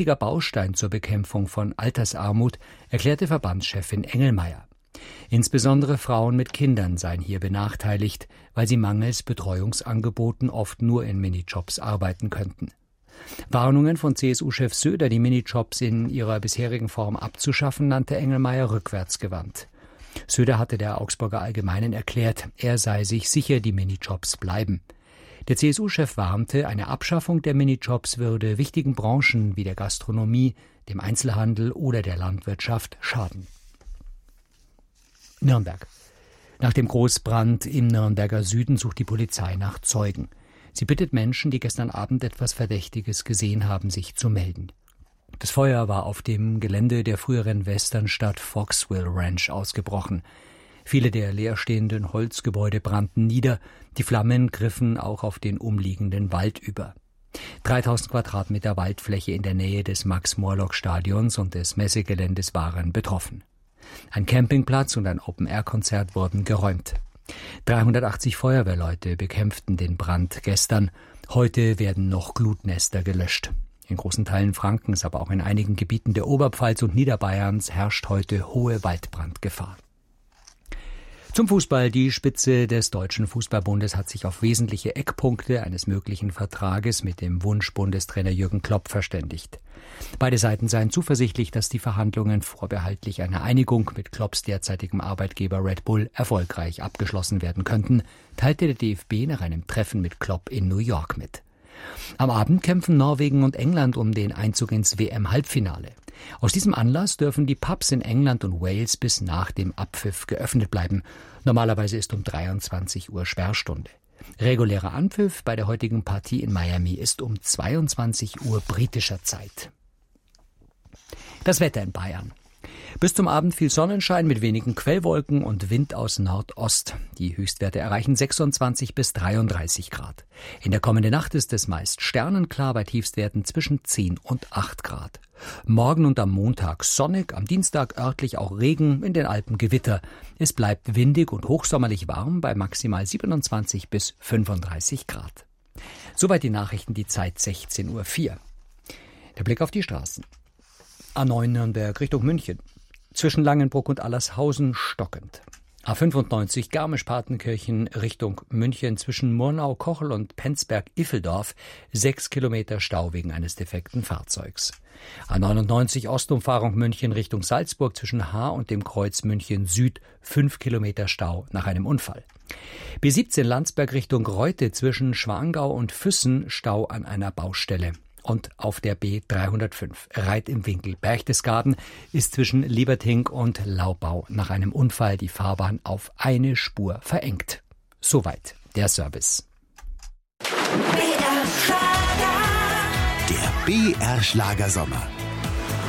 wichtiger Baustein zur Bekämpfung von Altersarmut, erklärte Verbandschefin Engelmeier. Insbesondere Frauen mit Kindern seien hier benachteiligt, weil sie mangels Betreuungsangeboten oft nur in Minijobs arbeiten könnten. Warnungen von CSU-Chef Söder, die Minijobs in ihrer bisherigen Form abzuschaffen, nannte Engelmeier rückwärtsgewandt. Söder hatte der Augsburger Allgemeinen erklärt, er sei sich sicher, die Minijobs bleiben. Der CSU-Chef warnte, eine Abschaffung der Minijobs würde wichtigen Branchen wie der Gastronomie, dem Einzelhandel oder der Landwirtschaft schaden. Nürnberg. Nach dem Großbrand im Nürnberger Süden sucht die Polizei nach Zeugen. Sie bittet Menschen, die gestern Abend etwas Verdächtiges gesehen haben, sich zu melden. Das Feuer war auf dem Gelände der früheren Westernstadt Foxville Ranch ausgebrochen. Viele der leerstehenden Holzgebäude brannten nieder, die Flammen griffen auch auf den umliegenden Wald über. 3000 Quadratmeter Waldfläche in der Nähe des Max-Morlock-Stadions und des Messegeländes waren betroffen. Ein Campingplatz und ein Open-Air-Konzert wurden geräumt. 380 Feuerwehrleute bekämpften den Brand gestern. Heute werden noch Glutnester gelöscht. In großen Teilen Frankens, aber auch in einigen Gebieten der Oberpfalz und Niederbayerns herrscht heute hohe Waldbrandgefahr. Zum Fußball. Die Spitze des Deutschen Fußballbundes hat sich auf wesentliche Eckpunkte eines möglichen Vertrages mit dem Wunsch-Bundestrainer Jürgen Klopp verständigt. Beide Seiten seien zuversichtlich, dass die Verhandlungen vorbehaltlich einer Einigung mit Klopps derzeitigem Arbeitgeber Red Bull erfolgreich abgeschlossen werden könnten, teilte der DFB nach einem Treffen mit Klopp in New York mit. Am Abend kämpfen Norwegen und England um den Einzug ins WM-Halbfinale. Aus diesem Anlass dürfen die Pubs in England und Wales bis nach dem Abpfiff geöffnet bleiben. Normalerweise ist um 23 Uhr Sperrstunde. Regulärer Anpfiff bei der heutigen Partie in Miami ist um 22 Uhr britischer Zeit. Das Wetter in Bayern. Bis zum Abend viel Sonnenschein mit wenigen Quellwolken und Wind aus Nordost. Die Höchstwerte erreichen 26 bis 33 Grad. In der kommenden Nacht ist es meist sternenklar bei Tiefstwerten zwischen 10 und 8 Grad. Morgen und am Montag sonnig, am Dienstag örtlich auch Regen, in den Alpen Gewitter. Es bleibt windig und hochsommerlich warm bei maximal 27 bis 35 Grad. Soweit die Nachrichten, die Zeit 16:04 Uhr. Der Blick auf die Straßen. A9 Nürnberg Richtung München. Zwischen Langenbruck und Allershausen stockend. A95 Garmisch-Partenkirchen Richtung München zwischen Murnau, Kochel und Penzberg-Iffeldorf 6 Kilometer Stau wegen eines defekten Fahrzeugs. A99 Ostumfahrung München Richtung Salzburg zwischen Haar und dem Kreuz München Süd 5 Kilometer Stau nach einem Unfall. B17 Landsberg Richtung Reute zwischen Schwangau und Füssen Stau an einer Baustelle. Und auf der B305 Reit im Winkel Berchtesgaden ist zwischen Lieberting und Laubau nach einem Unfall die Fahrbahn auf eine Spur verengt. Soweit der Service. Der BR Schlager Sommer.